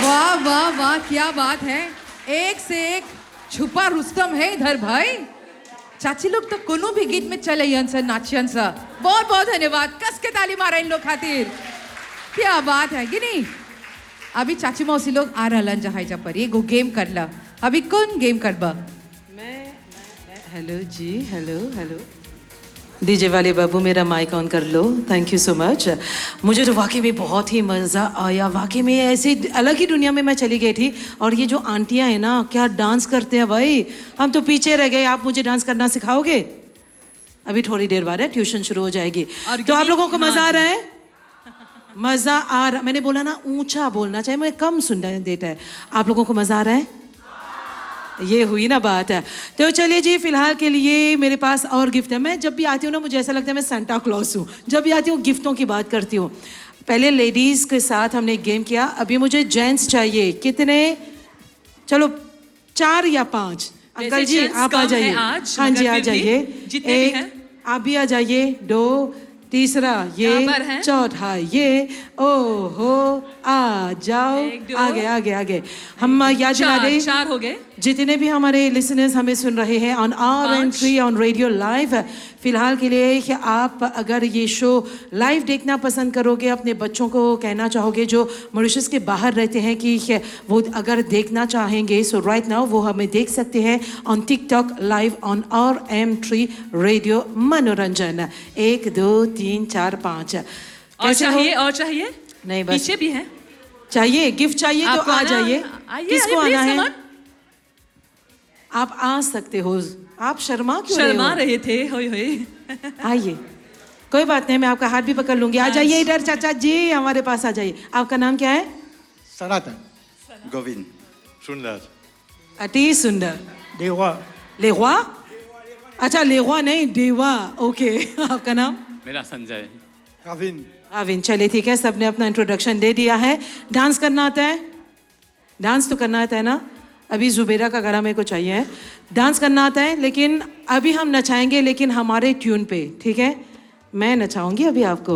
वाह वाह वाह, क्या बात है। एक से एक छुपा रुस्तम है इधर भाई। चाची लोग तो कोनो भी गीत में चले सर, नाचियन सर। बहुत बहुत धन्यवाद, कस के ताली मारा इन लोग खातिर। क्या बात है गिनी। अभी चाची मौसी लोग आ रहलन जहाजा पर एगो गेम करला। अभी कौन गेम करबा? मैं हेलो जी, हेलो हेलो। डीजे वाले बाबू मेरा माइक ऑन कर लो। Thank you so much. मुझे तो वाकई में बहुत ही मज़ा आया। वाकई में ऐसी अलग ही दुनिया में मैं चली गई थी। और ये जो आंटियां हैं ना, क्या डांस करते हैं भाई। हम तो पीछे रह गए। आप मुझे डांस करना सिखाओगे? अभी थोड़ी देर बाद है, ट्यूशन शुरू हो जाएगी। तो आप लोगों को मज़ा आ रहा है? मज़ा आ रहा। मैंने बोला ना ऊंचा बोलना चाहिए, मुझे कम सुनना देता है। आप लोगों को मज़ा आ रहा है? ये हुई ना बात है। तो चलिए जी, फिलहाल के लिए मेरे पास और गिफ्ट है। मैं जब भी आती हूँ ना, मुझे ऐसा लगता है मैं सांता क्लॉज हूँ। जब भी आती हूँ गिफ्टों की बात करती हूँ। पहले लेडीज़ के साथ हमने एक गेम किया, अभी मुझे जेंट्स चाहिए। कितने? चलो 4 या 5। अंकल जी आप आ जाइए। हाँ जी आ जाइए। एक आप भी आ जाइए। 2 तीसरा ये, चौथा ये। ओहो आ जाओ, आगे आगे आगे। हम याद दिला दें, 4 हो गए। जितने भी हमारे लिसनर्स हमें सुन रहे हैं on RM3 on radio live, फिलहाल के लिए कि आप अगर ये शो लाइव देखना पसंद करोगे, अपने बच्चों को कहना चाहोगे जो मॉरिशस के बाहर रहते हैं कि वो अगर देखना चाहेंगे, सो राइट नाउ वो हमें देख सकते हैं on TikTok live on RM3 radio मनोरंजन। 1 2 3 4 5। और चाहिए? और चाहिए? नहीं बस पीछे भी है। चाहिए, गिफ्ट चाहिए तो आ जाइए। किसको आना है? आप आ सकते हो। आप शर्मा क्यों रहे थे? होय होय। आइए, कोई बात नहीं, मैं आपका हाथ भी पकड़ लूंगी। आ जाइए इधर चाचा जी, हमारे पास आ जाइए। आपका नाम क्या है? सनातन। गोविंद। सुंदर। अति सुंदर। देवा। लेवा? अच्छा लेवा नहीं, देवा। ओके। आपका नाम? मेरा संजय। अविन। चलिए ठीक है, सबने अपना इंट्रोडक्शन दे दिया है। डांस करना आता है? डांस तो करना आता है ना? अभी जुबेरा का गाना मेरे को चाहिए है। डांस करना आता है, लेकिन अभी हम नचाएंगे, लेकिन हमारे ट्यून पे, ठीक है? मैं नचाऊंगी अभी आपको।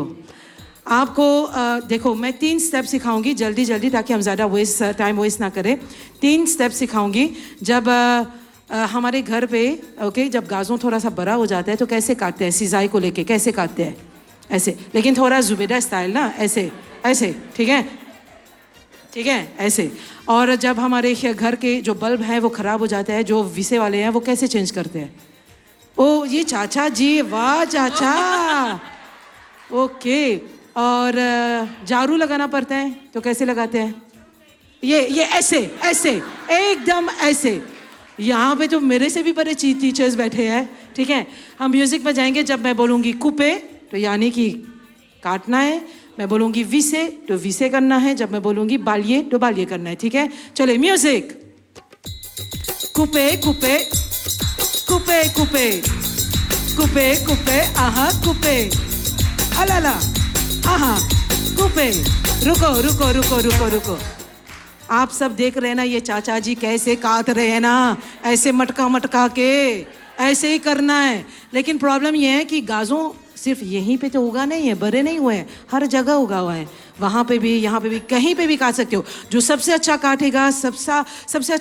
देखो मैं 3 स्टेप सिखाऊंगी जल्दी जल्दी, ताकि हम ज़्यादा टाइम वेस्ट ना करें। 3 स्टेप सिखाऊंगी। जब हमारे घर पे ओके, जब गाजों थोड़ा सा बड़ा हो जाता है तो कैसे काटते हैं, सिजाई को लेके कैसे काटते हैं? ऐसे, लेकिन थोड़ा जुबेदा स्टाइल ना, ऐसे ऐसे, ठीक है? ठीक है, ऐसे। और जब हमारे घर के जो बल्ब हैं वो ख़राब हो जाते हैं, जो विसे वाले हैं, वो कैसे चेंज करते हैं? ओ ये चाचा जी, वाह चाचा। ओके। और झाड़ू लगाना पड़ता है तो कैसे लगाते हैं? ये ऐसे ऐसे, एकदम ऐसे। यहाँ पे तो मेरे से भी बड़े टीचर्स बैठे हैं, ठीक है? हम म्यूजिक में जाएंगे। जब मैं बोलूँगी कुपे तो यानी कि काटना है। मैं बोलूँगी विसे तो विसे करना है। जब मैं बोलूँगी बालिए तो बालिए करना है, ठीक है? चले music. Coupe coupe coupe coupe coupe coupe आहा कुपे अलाला आहा कुपे। रुको रुको रुको रुको रुको। आप सब देख रहे हैं ना ये चाचा जी कैसे काट रहे हैं ना, ऐसे मटका मटका के ऐसे ही करना है। लेकिन प्रॉब्लम ये है कि गाजों सिर्फ यहीं पे तो उगा नहीं है, बड़े नहीं हुए हैं, हर जगह उगा हुआ है। वहाँ पे भी, यहाँ पे भी, कहीं पे भी काट सकते हो। जो सबसे अच्छा काटेगा, सबसे